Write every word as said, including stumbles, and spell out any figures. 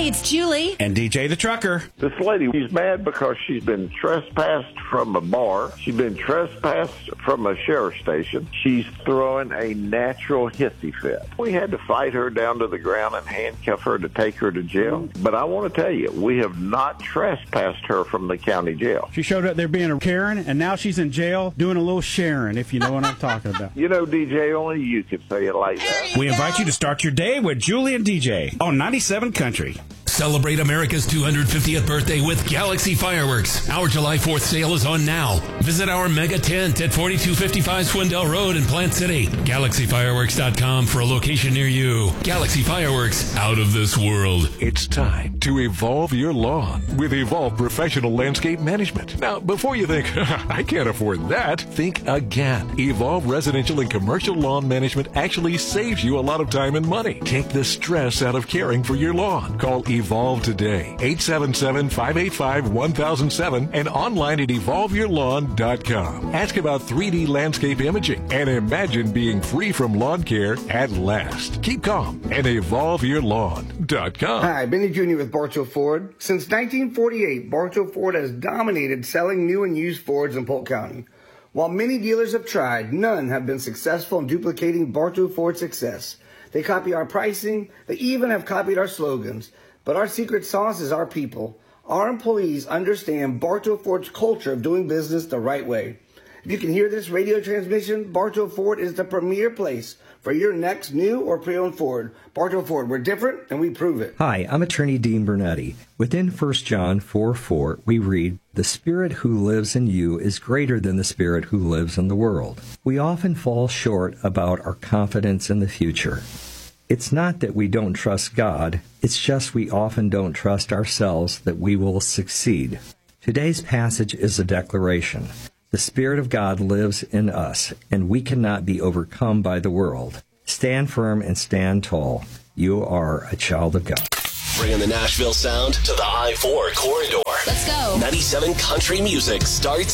Hey, it's Julie. And D J the Trucker. This lady, she's mad because she's been trespassed from a bar. She's been trespassed from a sheriff station. She's throwing a natural hissy fit. We had to fight her down to the ground and handcuff her to take her to jail. But I want to tell you, we have not trespassed her from the county jail. She showed up there being a Karen, and now she's in jail doing a little Sharon, if you know what I'm talking about. You know, D J, only you could say it like that. We invite you to start your day with Julie and D J on ninety-seven Country. Celebrate America's two hundred fiftieth birthday with Galaxy Fireworks. Our July fourth sale is on now. Visit our mega tent at forty-two fifty-five Swindell Road in Plant City. Galaxy Fireworks dot com for a location near you. Galaxy Fireworks, out of this world. It's time to evolve your lawn with Evolve Professional Landscape Management. Now, before you think, I can't afford that, think again. Evolve Residential and Commercial Lawn Management actually saves you a lot of time and money. Take the stress out of caring for your lawn. Call Evolve today, eight seven seven, five eight five, one thousand seven, and online at evolve your lawn dot com. Ask about three D landscape imaging and imagine being free from lawn care at last. Keep calm and evolve your lawn dot com. Hi, Benny Junior with Bartow Ford. Since nineteen forty-eight, Bartow Ford has dominated selling new and used Fords in Polk County. While many dealers have tried, none have been successful in duplicating Bartow Ford's success. They copy our pricing, they even have copied our slogans. But our secret sauce is our people. Our employees understand Bartow Ford's culture of doing business the right way. If you can hear this radio transmission, Bartow Ford is the premier place for your next new or pre-owned Ford. Bartow Ford, we're different and we prove it. Hi, I'm attorney Dean Bernetti. Within First John four four, we read, "The Spirit who lives in you is greater than the spirit who lives in the world." We often fall short about our confidence in the future. It's not that we don't trust God, it's just we often don't trust ourselves that we will succeed. Today's passage is a declaration. The Spirit of God lives in us, and we cannot be overcome by the world. Stand firm and stand tall. You are a child of God. Bringing the Nashville sound to the I four corridor. Let's go. ninety-seven Country Music starts